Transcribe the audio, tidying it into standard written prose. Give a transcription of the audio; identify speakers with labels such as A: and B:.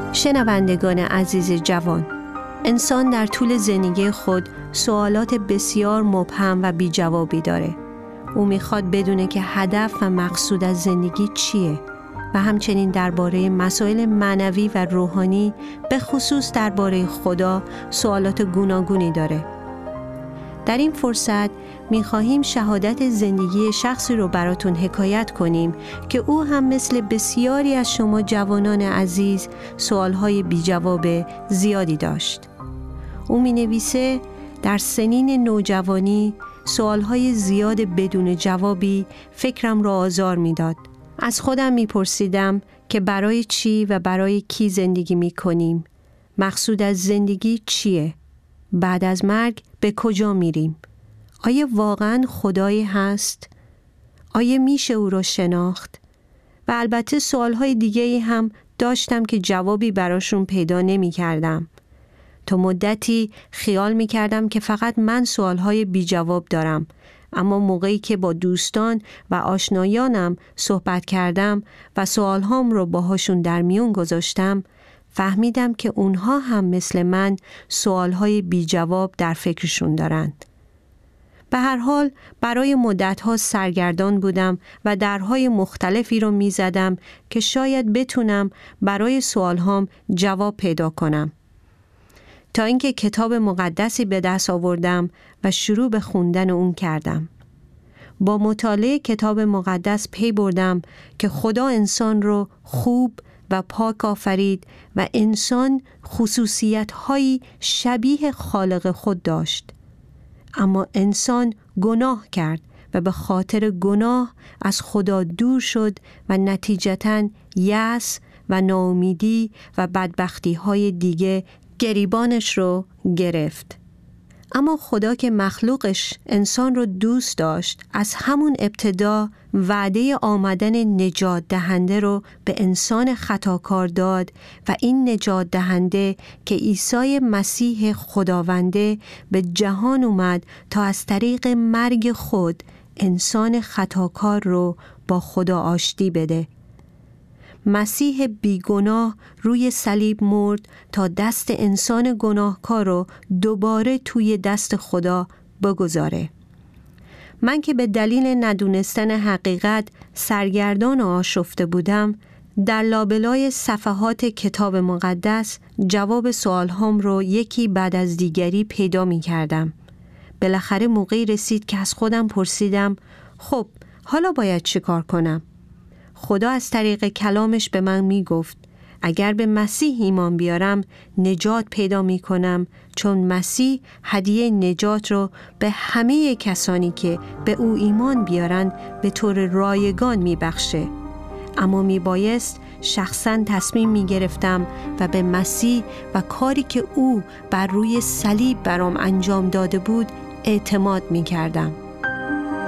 A: شنوندگان عزیز جوان، انسان در طول زندگی خود سوالات بسیار مبهم و بی جوابی داره. او میخواد بدونه که هدف و مقصود از زندگی چیه و همچنین درباره مسائل معنوی و روحانی به خصوص درباره خدا سوالات گوناگونی داره. در این فرصت میخواهیم شهادت زندگی شخصی رو براتون حکایت کنیم که او هم مثل بسیاری از شما جوانان عزیز سوالهای بی جواب زیادی داشت. او می نویسه در سنین نوجوانی سوالهای زیاد بدون جوابی فکرم را آزار می داد. از خودم می پرسیدم که برای چی و برای کی زندگی می کنیم؟ مقصود از زندگی چیه؟ بعد از مرگ به کجا میریم؟ آیا واقعا خدایی هست؟ آیا میشه او را شناخت؟ و البته سوالهای دیگه هم داشتم که جوابی براشون پیدا نمی کردم. تا مدتی خیال می کردم که فقط من سوالهای بی جواب دارم، اما موقعی که با دوستان و آشنایانم صحبت کردم و سوالهام رو باهاشون در میون گذاشتم، فهمیدم که اونها هم مثل من سوالهای بی جواب در فکرشون دارند. به هر حال برای مدتها سرگردان بودم و درهای مختلفی رو می زدم که شاید بتونم برای سوالهام جواب پیدا کنم. تا اینکه کتاب مقدسی به دست آوردم و شروع به خوندن اون کردم. با مطالعه کتاب مقدس پی بردم که خدا انسان رو خوب و پاک آفرید و انسان خصوصیت‌هایی شبیه خالق خود داشت. اما انسان گناه کرد و به خاطر گناه از خدا دور شد و نتیجتاً یأس و ناامیدی و بدبختی‌های دیگه گریبانش رو گرفت. اما خدا که مخلوقش انسان رو دوست داشت، از همون ابتدا وعده آمدن نجات دهنده رو به انسان خطاکار داد و این نجات دهنده که عیسی مسیح خداونده به جهان اومد تا از طریق مرگ خود انسان خطاکار رو با خدا آشتی بده. مسیح بیگناه روی صلیب مرد تا دست انسان گناهکار رو دوباره توی دست خدا بگذاره. من که به دلیل ندونستن حقیقت سرگردان و آشفته بودم، در لابلای صفحات کتاب مقدس جواب سوالهام رو یکی بعد از دیگری پیدا می کردم. بالاخره موقعی رسید که از خودم پرسیدم خب حالا باید چی کار کنم؟ خدا از طریق کلامش به من می گفت اگر به مسیح ایمان بیارم نجات پیدا می کنم، چون مسیح هدیه نجات رو به همه کسانی که به او ایمان بیارن به طور رایگان می بخشه. اما می بایست شخصاً تصمیم می گرفتم و به مسیح و کاری که او بر روی صلیب برام انجام داده بود اعتماد می کردم.